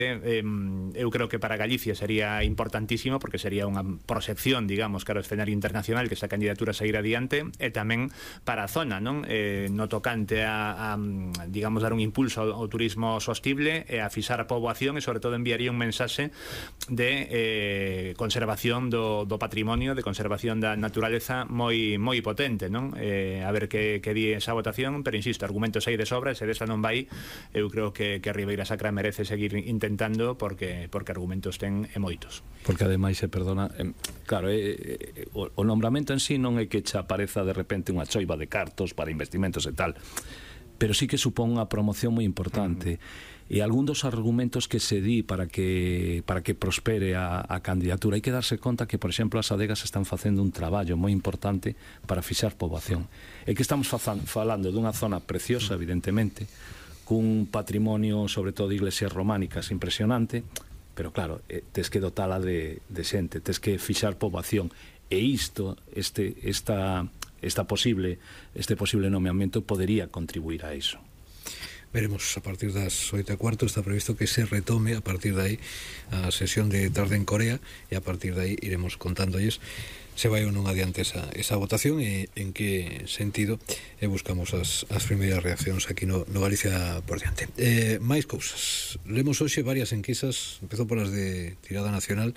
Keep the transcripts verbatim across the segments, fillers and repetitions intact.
Eh, eu creo que para Galicia sería importantísimo porque sería unha proxección, digamos, cara ao escenario internacional que esta candidatura saíra adiante, e tamén para a zona, non? Eh, no tocante a, a, digamos, dar un impulso ao, ao turismo sostible e a fixar a poboación, e sobre todo enviaría un mensaxe de eh, conservación do, do patrimonio, de conservación da naturaleza moi moi potente, non? Eh, a ver que, que di esa votación, pero insisto, argumentos hai de sobra, e se desa non vai, eu creo que, que a Ribeira Sacra merece seguir intentando porque porque argumentos ten e moitos. Porque ademais se perdona, eh, claro, eh, eh, o, o nombramento en sí non é que che apareza de repente unha choiva de cartos para investimentos e tal, pero sí que supón unha promoción moi importante. Uh-huh. E algún dos argumentos que se di para que para que prospere a, a candidatura, hai que darse conta que, por exemplo, as adegas están facendo un traballo moi importante para fixar poboación. É que estamos falando dunha zona preciosa, evidentemente, cun patrimonio, sobre todo de iglesias románicas, impresionante, pero claro, eh, tes que dotala de, de xente, tes que fixar poboación, e isto, este, esta, esta posible, este posible nomeamento podería contribuir a iso. Veremos, a partir das oito e cuarto está previsto que se retome a partir de aí a sesión de tarde en Corea, e a partir de aí iremos contándolles se vai ou non adiante esa, esa votación e en que sentido, e buscamos as, as primeiras reaccións aquí no, no Galicia por diante. Eh, máis cousas, lemos hoxe varias enquisas, empezou por as de tirada nacional,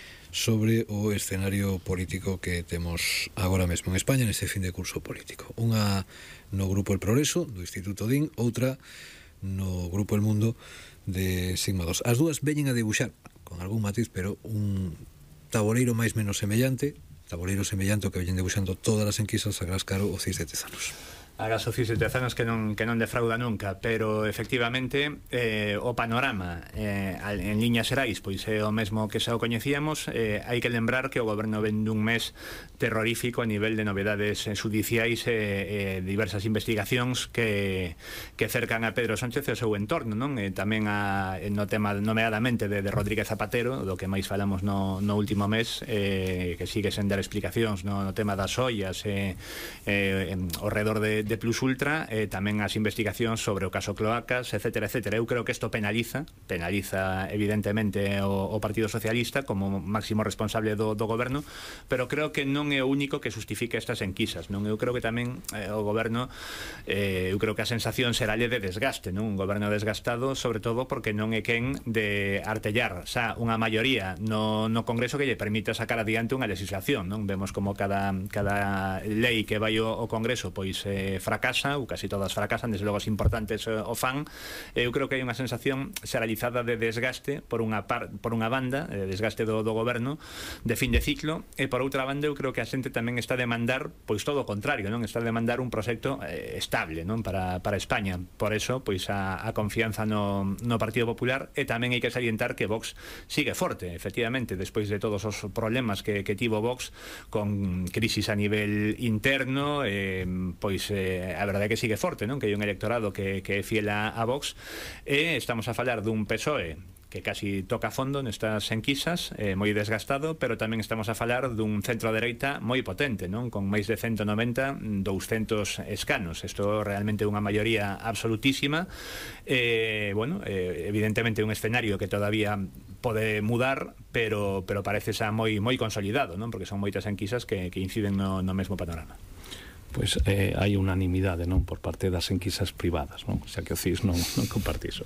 sobre o escenario político que temos agora mesmo en España neste fin de curso político. Unha no Grupo El Progreso, do Instituto D I N, outra no Grupo El Mundo de Sigma dos. As dúas veñen a debuxar, con algún matiz, pero un taboleiro máis menos semellante, taboleiro semellante ao que veñen debuxando todas as enquisas a gras caro o CIS de Tezanos. Agás o CIS de Tezanos que non, que non defrauda nunca, pero efectivamente eh, o panorama eh, en liñas xerais pois é o mesmo que xa o coñecíamos. Eh, hai que lembrar que o goberno ven dun mes terrorífico a nivel de novedades judiciais e eh, diversas investigacións que, que cercan a Pedro Sánchez e o seu entorno, non? E tamén a, no tema nomeadamente de, de Rodríguez Zapatero, do que máis falamos no, no último mes, eh, que sigue sen dar explicacións no, no tema das ollas e eh, eh, ao redor de de Plus Ultra, eh, tamén as investigacións sobre o caso Cloacas, etcétera, etcétera. Eu creo que isto penaliza, penaliza evidentemente o, o Partido Socialista como máximo responsable do, do goberno, pero creo que non é o único que justifica estas enquisas, non? Eu creo que tamén eh, o goberno, eh, eu creo que a sensación será de desgaste, non? Un goberno desgastado, sobre todo porque non é quen de artellar xa unha maioría no, no Congreso que lle permita sacar adiante unha legislación, non? Vemos como cada, cada lei que vai ao, ao Congreso pois eh, fracasa, ou casi todas fracasan, desde logo as importantes eh, o fan. Eu creo que hai unha sensación xeralizada de desgaste por unha par, por unha banda, de desgaste do, do goberno, de fin de ciclo, e por outra banda eu creo que a xente tamén está a demandar pois todo o contrario, non? Está a demandar un proxecto eh, estable, non? Para, para España. Por eso, pois a, a confianza no, no Partido Popular, e tamén hai que salientar que Vox sigue forte, efectivamente, despois de todos os problemas que, que tivo Vox con crisis a nivel interno, eh, pois eh, a verdade é que sigue forte, non? Que hai un electorado que, que é fiel a, a Vox, e estamos a falar dun P S O E que casi toca fondo nestas enquisas, eh, moi desgastado, pero tamén estamos a falar dun centro-dereita moi potente, non? Con máis de ciento noventa, douscentos escanos. Isto realmente é unha maioría absolutísima. Eh, bueno, eh, evidentemente un escenario que todavía pode mudar, pero pero parece xa moi moi consolidado, non? Porque son moitas enquisas que, que inciden no, no mesmo panorama. Pois eh, hai unanimidade, non, por parte das enquisas privadas, non? Xa que o CIS non, non comparte iso.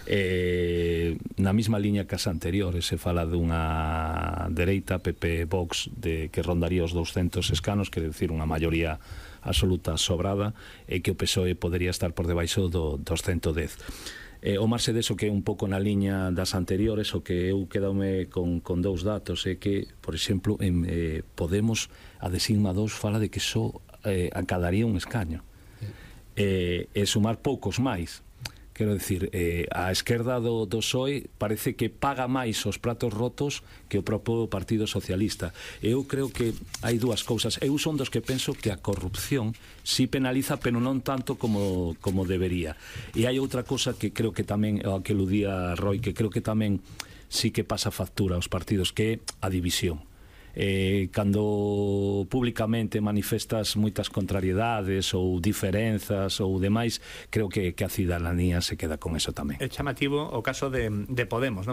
Eh, na mesma liña que as anteriores se fala dunha dereita P P Vox de que rondaría os douscentos escanos, quere dicir unha maioría absoluta sobrada, e que o P S O E podería estar por debaixo do, dos ciento dez. Eh, o marxe deso que é un pouco na liña das anteriores, o que eu quedome con, con dous datos é que, por exemplo, en eh, Podemos, a de Sigma dos fala de que só eh, acadaría un escaño, eh, e sumar poucos máis. Quero dicir, eh, a esquerda do, do P S O E parece que paga máis os pratos rotos que o propio Partido Socialista. Eu creo que hai dúas cousas. Eu son dos que penso que a corrupción si penaliza, pero non tanto como, como debería. E hai outra cousa que creo que tamén, o que eludía Roy, que creo que tamén sí que pasa factura aos partidos, que é a división. Eh, cando públicamente manifestas moitas contrariedades ou diferenzas ou demais, creo que, que a cidadanía se queda con eso tamén. É chamativo o caso de, de Podemos, non?